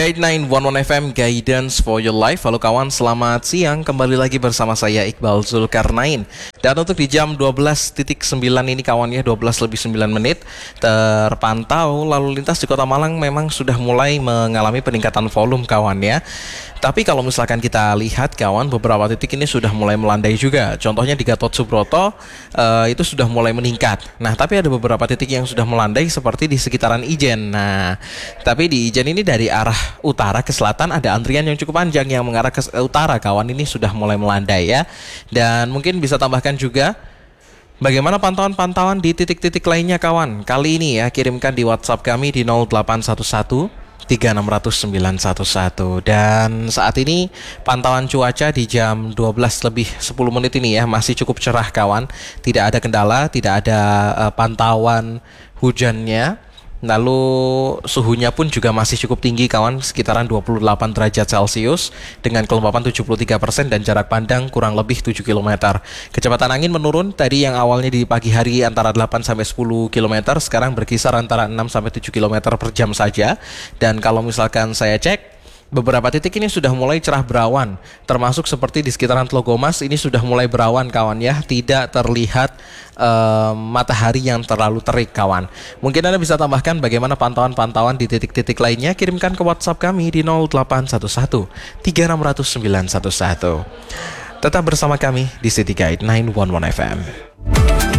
8911 FM Guidance for Your Life. Halo kawan, selamat siang. Kembali lagi bersama saya Iqbal Zulkarnain. Dan untuk di jam 12.9 ini kawan ya, 12 lebih 9 menit, terpantau lalu lintas di Kota Malang memang sudah mulai mengalami peningkatan volume kawan ya. Tapi kalau misalkan kita lihat kawan, beberapa titik ini sudah mulai melandai juga. Contohnya di Gatot Subroto itu sudah mulai meningkat. Nah, tapi ada beberapa titik yang sudah melandai seperti di sekitaran Ijen. Nah, tapi di Ijen ini dari arah utara ke selatan ada antrian yang cukup panjang yang mengarah ke utara kawan, ini sudah mulai melandai ya. Dan mungkin bisa tambahkan juga bagaimana pantauan-pantauan di titik-titik lainnya kawan. Kali ini ya kirimkan di WhatsApp kami di 0811 3600 911. Dan saat ini pantauan cuaca di jam 12 lebih 10 menit ini ya masih cukup cerah kawan. Tidak ada kendala, tidak ada pantauan hujannya. Lalu suhunya pun juga masih cukup tinggi kawan, sekitaran 28 derajat Celcius dengan kelembapan 73% dan jarak pandang kurang lebih 7 km. Kecepatan angin menurun, tadi yang awalnya di pagi hari antara 8 sampai 10 km, sekarang berkisar antara 6 sampai 7 km per jam saja. Dan kalau misalkan saya cek, beberapa titik ini sudah mulai cerah berawan, termasuk seperti di sekitaran Tlogomas ini sudah mulai berawan kawan ya, tidak terlihat matahari yang terlalu terik kawan. Mungkin Anda bisa tambahkan bagaimana pantauan-pantauan di titik-titik lainnya, kirimkan ke WhatsApp kami di 0811 3600 911. Tetap bersama kami di City Guide 911 FM.